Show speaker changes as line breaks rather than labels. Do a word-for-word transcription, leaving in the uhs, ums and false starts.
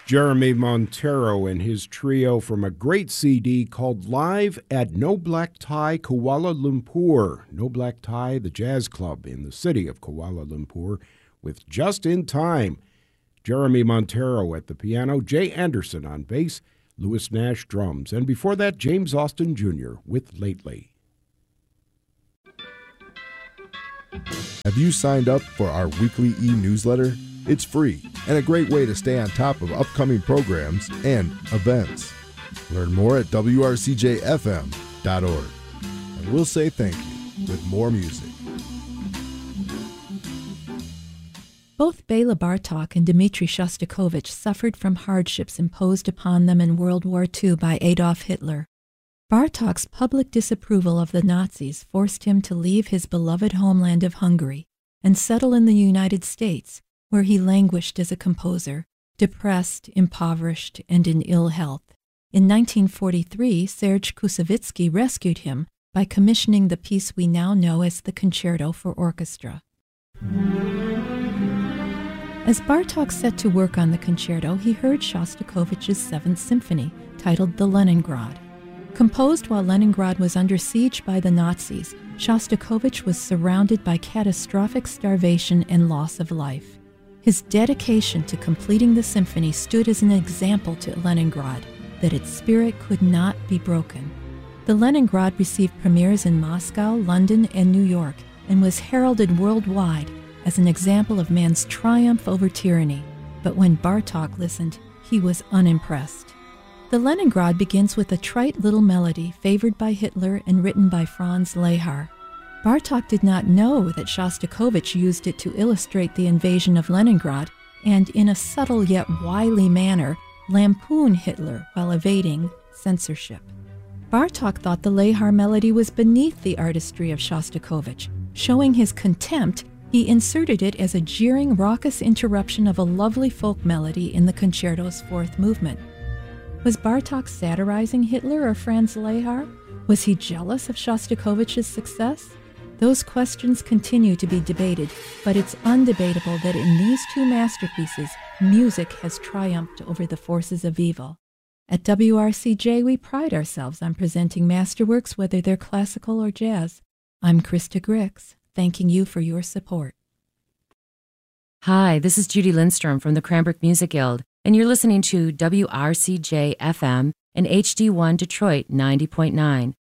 Jeremy Montero and his trio from a great C D called Live at No Black Tie, Kuala Lumpur. No Black Tie, the jazz club in the city of Kuala Lumpur, with Just in Time. Jeremy Montero at the piano, Jay Anderson on bass, Louis Nash drums, and before that, James Austin Junior with Lately.
Have you signed up for our weekly e-newsletter? It's free and a great way to stay on top of upcoming programs and events. Learn more at W R C J F M dot org. And we'll say thank you with more music.
Both Bela Bartok and Dmitri Shostakovich suffered from hardships imposed upon them in World War Two by Adolf Hitler. Bartok's public disapproval of the Nazis forced him to leave his beloved homeland of Hungary and settle in the United States, where he languished as a composer, depressed, impoverished, and in ill health. In nineteen forty-three, Serge Koussevitzky rescued him by commissioning the piece we now know as the Concerto for Orchestra. As Bartok set to work on the concerto, he heard Shostakovich's Seventh Symphony, titled The Leningrad. Composed while Leningrad was under siege by the Nazis, Shostakovich was surrounded by catastrophic starvation and loss of life. His dedication to completing the symphony stood as an example to Leningrad that its spirit could not be broken. The Leningrad received premieres in Moscow, London, and New York, and was heralded worldwide as an example of man's triumph over tyranny. But when Bartok listened, he was unimpressed. The Leningrad begins with a trite little melody favored by Hitler and written by Franz Lehár. Bartok did not know that Shostakovich used it to illustrate the invasion of Leningrad and, in a subtle yet wily manner, lampoon Hitler while evading censorship. Bartok thought the Lehár melody was beneath the artistry of Shostakovich. Showing his contempt, he inserted it as a jeering, raucous interruption of a lovely folk melody in the concerto's fourth movement. Was Bartok satirizing Hitler or Franz Lehár? Was he jealous of Shostakovich's success? Those questions continue to be debated, but it's undebatable that in these two masterpieces, music has triumphed over the forces of evil. At W R C J, we pride ourselves on presenting masterworks, whether they're classical or jazz. I'm Krista Grix, thanking you for your support.
Hi, this is Judy Lindstrom from the Cranbrook Music Guild, and you're listening to W R C J F M and H D one Detroit ninety point nine.